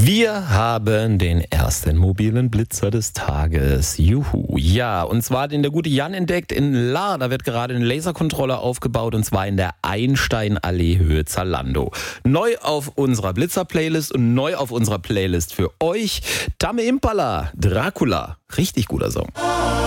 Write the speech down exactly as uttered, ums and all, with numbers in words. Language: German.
Wir haben den ersten mobilen Blitzer des Tages. Juhu. Ja, und zwar hat ihn der gute Jan entdeckt in Lahr. Da wird gerade eine Lasercontroller aufgebaut und zwar in der Einsteinallee Höhe Zalando. Neu auf unserer Blitzer-Playlist und neu auf unserer Playlist für euch Tame Impala, Dracula. Richtig guter Song.